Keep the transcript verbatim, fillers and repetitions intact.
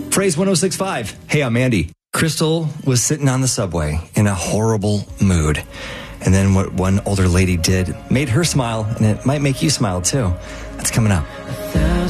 Phrase one oh six point five. Hey, I'm Andy. Crystal was sitting on the subway in a horrible mood. And then what one older lady did made her smile, and it might make you smile too. That's coming up.